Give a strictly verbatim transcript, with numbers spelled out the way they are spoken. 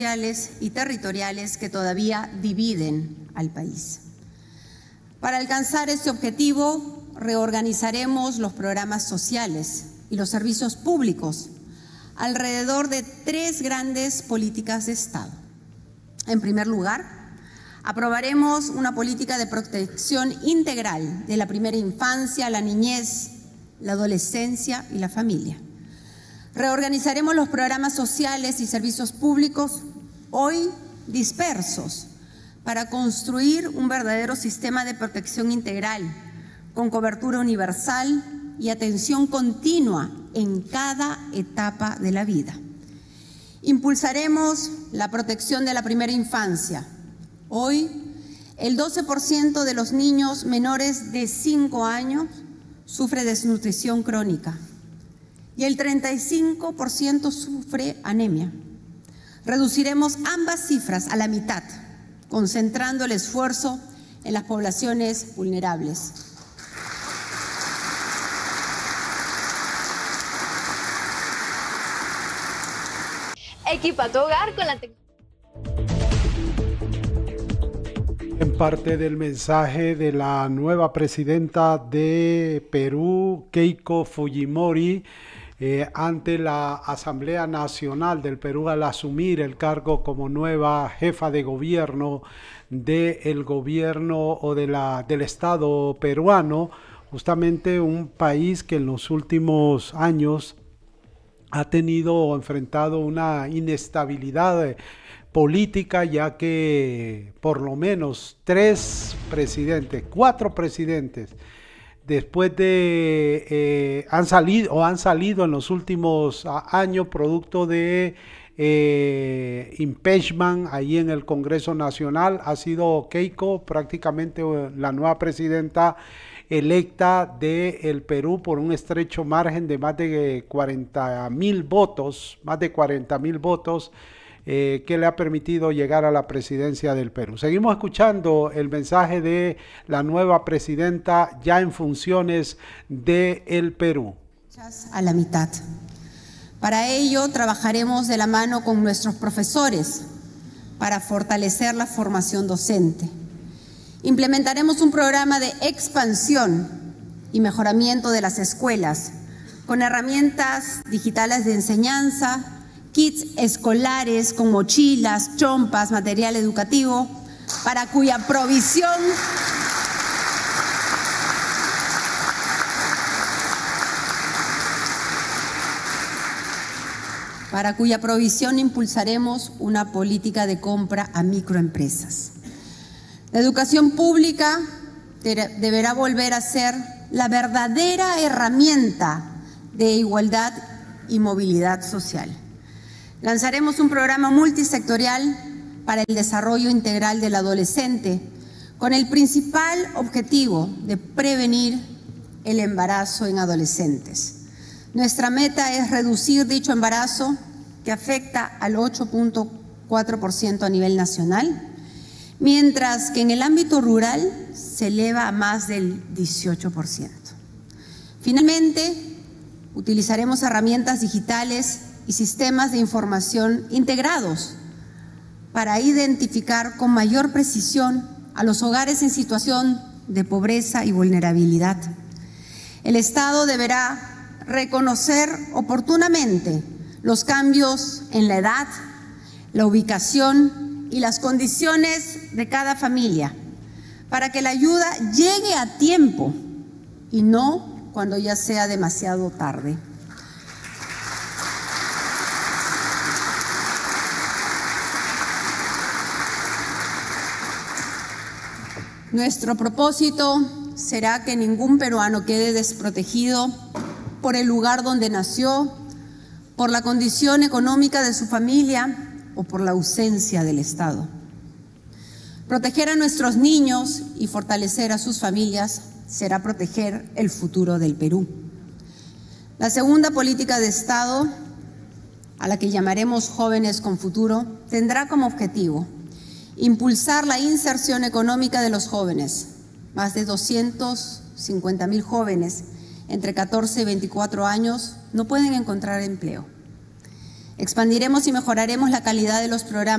y territoriales que todavía dividen al país. Para alcanzar este objetivo, reorganizaremos los programas sociales y los servicios públicos alrededor de tres grandes políticas de Estado. En primer lugar, aprobaremos una política de protección integral de la primera infancia, la niñez, la adolescencia y la familia. Reorganizaremos los programas sociales y servicios públicos hoy dispersos para construir un verdadero sistema de protección integral con cobertura universal y atención continua en cada etapa de la vida. Impulsaremos la protección de la primera infancia. Hoy, el doce por ciento de los niños menores de cinco años sufre desnutrición crónica y el treinta y cinco por ciento sufre anemia. Reduciremos ambas cifras a la mitad, concentrando el esfuerzo en las poblaciones vulnerables. Equipa tu hogar con la tecnología. En parte del mensaje de la nueva presidenta de Perú, Keiko Fujimori, eh, ante la Asamblea Nacional del Perú al asumir el cargo como nueva jefa de gobierno del gobierno o de la, del Estado peruano, justamente un país que en los últimos años ha tenido o enfrentado una inestabilidad política, ya que por lo menos tres presidentes, cuatro presidentes, después de eh, han salido o han salido en los últimos años producto de eh, impeachment ahí en el Congreso Nacional. Ha sido Keiko prácticamente la nueva presidenta electa del Perú por un estrecho margen de más de cuarenta mil votos, más de cuarenta mil votos, eh, que le ha permitido llegar a la presidencia del Perú. Seguimos escuchando el mensaje de la nueva presidenta ya en funciones del Perú. A la mitad. Para ello trabajaremos de la mano con nuestros profesores para fortalecer la formación docente. Implementaremos un programa de expansión y mejoramiento de las escuelas con herramientas digitales de enseñanza, kits escolares con mochilas, chompas, material educativo, para cuya provisión para cuya provisión impulsaremos una política de compra a microempresas. La educación pública deberá volver a ser la verdadera herramienta de igualdad y movilidad social. Lanzaremos un programa multisectorial para el desarrollo integral del adolescente, con el principal objetivo de prevenir el embarazo en adolescentes. Nuestra meta es reducir dicho embarazo, que afecta al ocho punto cuatro por ciento a nivel nacional, mientras que en el ámbito rural se eleva a más del dieciocho por ciento. Finalmente, utilizaremos herramientas digitales y sistemas de información integrados para identificar con mayor precisión a los hogares en situación de pobreza y vulnerabilidad. El Estado deberá reconocer oportunamente los cambios en la edad, la ubicación y las condiciones de cada familia, para que la ayuda llegue a tiempo y no cuando ya sea demasiado tarde. Nuestro propósito será que ningún peruano quede desprotegido por el lugar donde nació, por la condición económica de su familia o por la ausencia del Estado. Proteger a nuestros niños y fortalecer a sus familias será proteger el futuro del Perú. La segunda política de Estado, a la que llamaremos Jóvenes con Futuro, tendrá como objetivo impulsar la inserción económica de los jóvenes. Más de doscientos cincuenta mil jóvenes entre catorce y veinticuatro años no pueden encontrar empleo. Expandiremos y mejoraremos la calidad de los programas